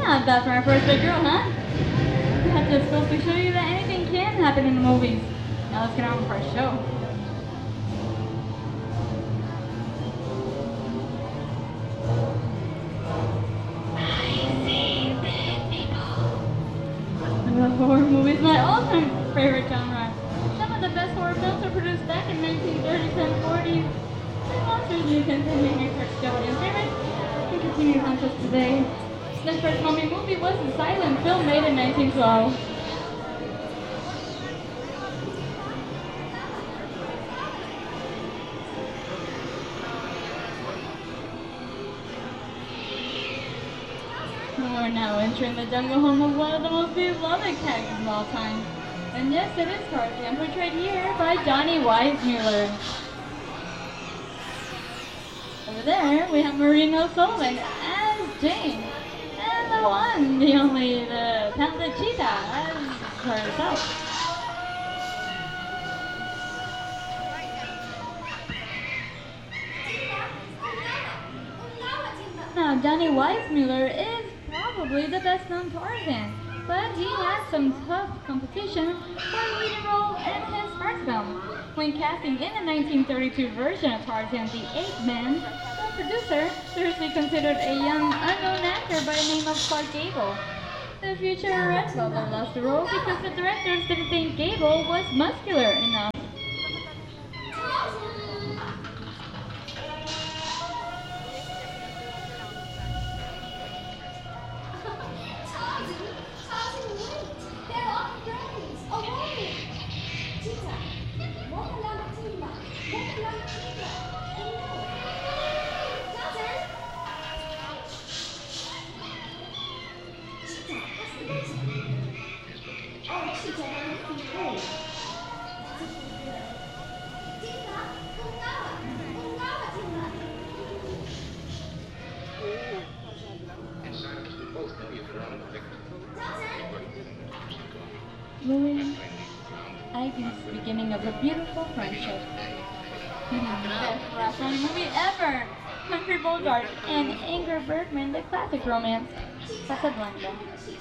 That's my first big girl, huh? That just goes to show you that anything can happen in the movies. Now let's get on with our show. Horror movies, my all-time favorite genre. Some of the best horror films were produced back in 1930s and 40s. The monsters you can make are still your favorite and continue to hunt us today. The first Mummy movie was a silent film made in 1912. We're now entering the jungle home of one of the most beloved characters of all time. And yes, it is Tarzan, portrayed here by Johnny Weissmuller. Over there, we have Marina Sullivan as Jane. And the one, the only, the talented Cheetah as herself. Now, Johnny Weissmuller is probably the best known Tarzan, but he has some tough competition for the leading role in his first film. When casting in the 1932 version of Tarzan the Ape Man, the producer seriously considered a young, unknown actor by the name of Clark Gable. The future Redbubble lost the role because the directors didn't think Gable was muscular enough. Louis, I think it's the beginning of a beautiful friendship. Best last movie ever! Humphrey Bogart and Ingrid Bergman, the classic romance, Casablanca.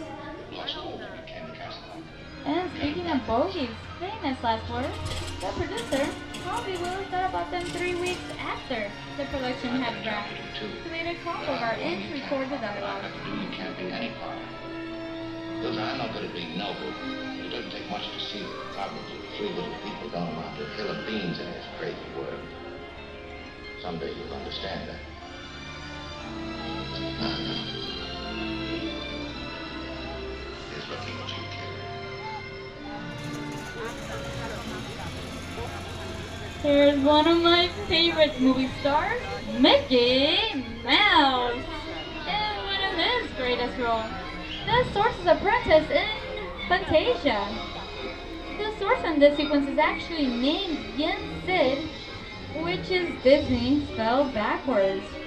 And speaking of bogies, famous last words, the producer, Harvey Willis, thought about them 3 weeks after the production had wrapped. He made a call Bogart in to record the dialogue. You can't do any part. Look, I'm not good at being noble. It doesn't take much to see the problems of 3 little people don't amount to a hill of beans in this crazy world. Someday you'll understand that. He's looking at you, kid. Here's one of my favorite movie stars, Mickey Mouse, in one of his greatest roles, the Sorcerer's Apprentice in Fantasia. The sorcerer in this sequence is actually named Yen Sid, which is Disney spelled backwards.